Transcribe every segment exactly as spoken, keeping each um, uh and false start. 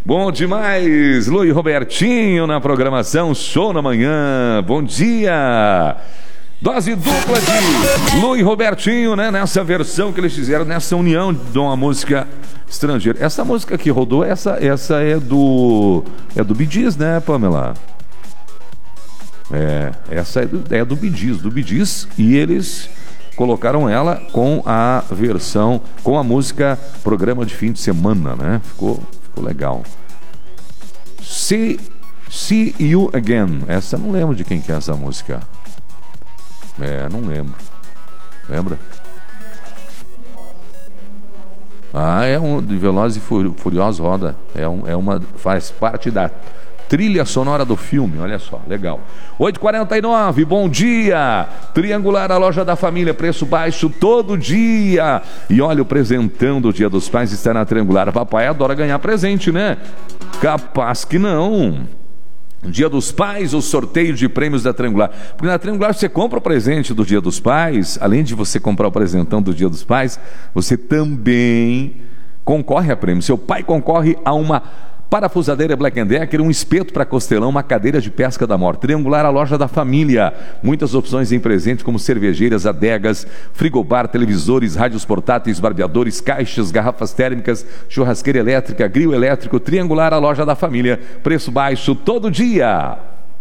Bom demais, Lu e Robertinho na programação Show na Manhã. Bom dia. Dose dupla de Lu e Robertinho, né? Nessa versão que eles fizeram, nessa união de uma música estrangeira. Essa música que rodou, essa, essa é do é do Bee Gees, né, Pamela? É, essa é do, é do Bee Gees, do Bee Gees, e eles colocaram ela com a versão, com a música Programa de Fim de Semana, né? Ficou, ficou legal. See, See You Again. Essa eu não lembro de quem que é essa música. É, não lembro. Lembra? Ah, é um de Velozes e Furiosos roda. É, um, é uma, faz parte da trilha sonora do filme, olha só, legal. oito e quarenta e nove, bom dia. Triangular, a loja da família, preço baixo todo dia. E olha, o presentão do Dia dos Pais está na Triangular. Papai adora ganhar presente, né? Capaz que não. Dia dos Pais, o sorteio de prêmios da Triangular. Porque na Triangular você compra o presente do Dia dos Pais, além de você comprar o presentão do Dia dos Pais, você também concorre a prêmio. Seu pai concorre a uma parafusadeira Black and Decker, um espeto para costelão, uma cadeira de pesca da morte. Triangular, a loja da família. Muitas opções em presente, como cervejeiras, adegas, frigobar, televisores, rádios portáteis, barbeadores, caixas, garrafas térmicas, churrasqueira elétrica, grill elétrico. Triangular, a loja da família. Preço baixo todo dia.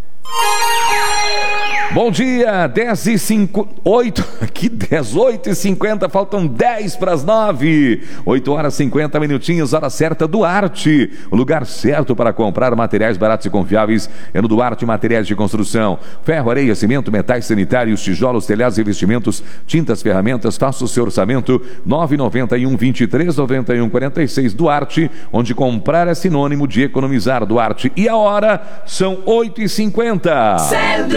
Bom dia, dez e cinquenta, oito, aqui dez, oito e cinquenta, faltam dez para as nove, oito horas e cinquenta minutinhos, hora certa. Duarte, o lugar certo para comprar materiais baratos e confiáveis é no Duarte Materiais de Construção. Ferro, areia, cimento, metais sanitários, tijolos, telhados, revestimentos, tintas, ferramentas. Faça o seu orçamento, nove nove um, vinte e três, noventa e um, quarenta e seis. Duarte, onde comprar é sinônimo de economizar. Duarte, e a hora são oito e cinquenta. Centro